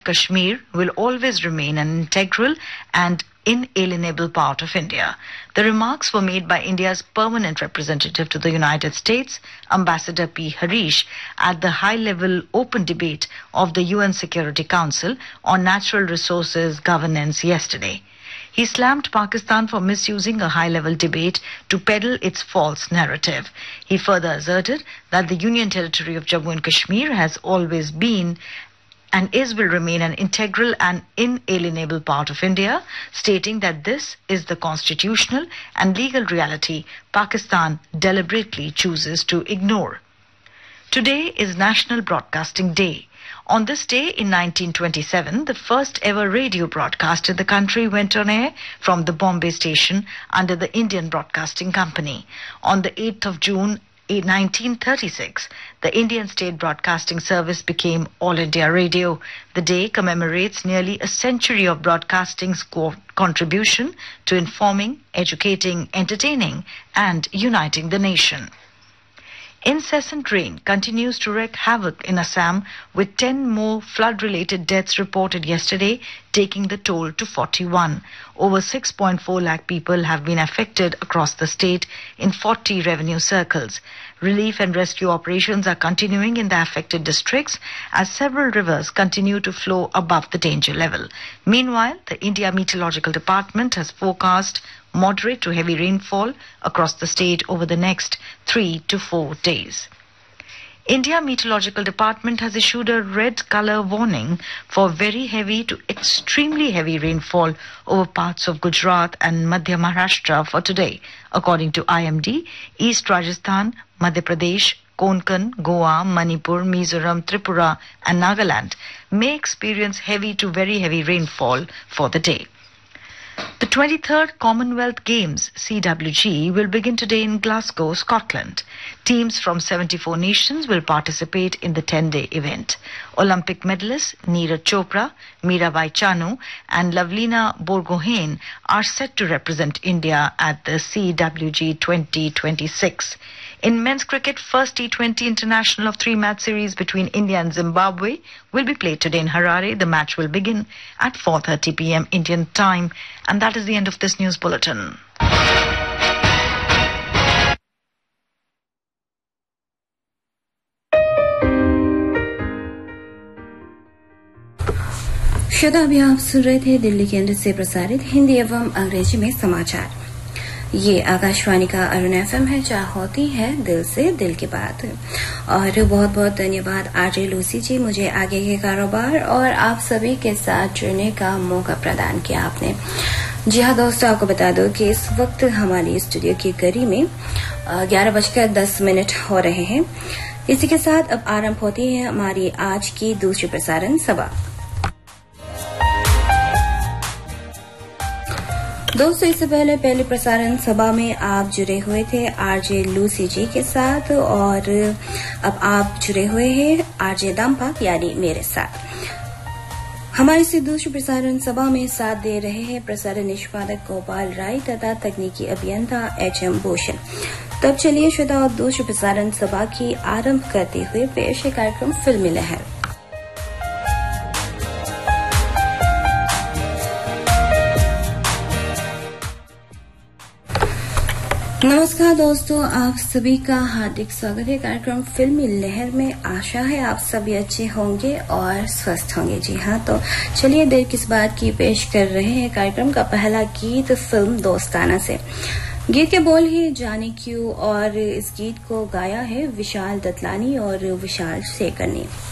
Kashmir will always remain an integral and inalienable part of India. The remarks were made by India's permanent representative to the United States, Ambassador P. Harish, at the high-level open debate of the UN Security Council on natural resources governance yesterday. He slammed Pakistan for misusing a high-level debate to peddle its false narrative. He further asserted that the Union Territory of Jammu and Kashmir has always been and will remain an integral and inalienable part of India, stating that this is the constitutional and legal reality Pakistan deliberately chooses to ignore. Today is National Broadcasting Day. On this day in 1927, the first ever radio broadcast in the country went on air from the Bombay station under the Indian Broadcasting Company. On the 8th of June, in 1936, the Indian State Broadcasting Service became All India Radio. The day commemorates nearly a century of broadcasting's contribution to informing, educating, entertaining, and uniting the nation. Incessant rain continues to wreak havoc in Assam, with 10 more flood-related deaths reported yesterday, taking the toll to 41. Over 6.4 lakh people have been affected across the state in 40 revenue circles. Relief and rescue operations are continuing in the affected districts as several rivers continue to flow above the danger level. Meanwhile, the India Meteorological Department has forecast moderate to heavy rainfall across the state over the next 3 to 4 days. India Meteorological Department has issued a red color warning for very heavy to extremely heavy rainfall over parts of Gujarat and Madhya Maharashtra for today. According to IMD, East Rajasthan, Madhya Pradesh, Konkan, Goa, Manipur, Mizoram, Tripura and Nagaland may experience heavy to very heavy rainfall for the day. The 23rd Commonwealth Games, CWG, will begin today in Glasgow, Scotland. Teams from 74 nations will participate in the 10-day event. Olympic medalists Neeraj Chopra, Mirabai Chanu and Lavlina Borgohain are set to represent India at the CWG 2026. In men's cricket, first T20 international of 3-match series between India and Zimbabwe will be played today in Harare. The match will begin at 4:30 p.m. Indian time. And that is the end of this news bulletin. श्रोता अभी आप सुन रहे थे दिल्ली केंद्र से प्रसारित हिंदी एवं अंग्रेजी में समाचार। ये आकाशवाणी का अरुण एफएम है, जहाँ होती है दिल से दिल की बात। और बहुत बहुत धन्यवाद आरजे लूसी जी, मुझे आगे के कारोबार और आप सभी के साथ जुड़ने का मौका प्रदान किया आपने। जी हाँ दोस्तों, आपको बता दो कि इस वक्त हमारी स्टूडियो की घड़ी में 11:10 हो रहे हैं। इसी के साथ अब आरंभ होती है हमारी आज की दूसरी प्रसारण सभा। दोस्तों, इससे पहले पहली प्रसारण सभा में आप जुड़े हुए थे आरजे लूसी जी के साथ और अब आप जुड़े हुए हैं आरजे दाम्पा यानी मेरे साथ। हमारी इस दूसरी प्रसारण सभा में साथ दे रहे हैं प्रसारण निष्पादक गोपाल राय तथा तकनीकी अभियंता एचएम भूषण। तब चलिए श्रोता, दूसरी प्रसारण सभा की आरंभ करते हुए पेश है कार्यक्रम फिल्मी लहर। नमस्कार दोस्तों, आप सभी का हार्दिक स्वागत है कार्यक्रम फिल्मी लहर में। आशा है आप सभी अच्छे होंगे और स्वस्थ होंगे। जी हाँ, तो चलिए देर किस बात की पेश कर रहे हैं कार्यक्रम का पहला गीत फिल्म दोस्ताना से। गीत के बोल ही जाने क्यों और इस गीत को गाया है विशाल दतलानी और विशाल शेखर ने।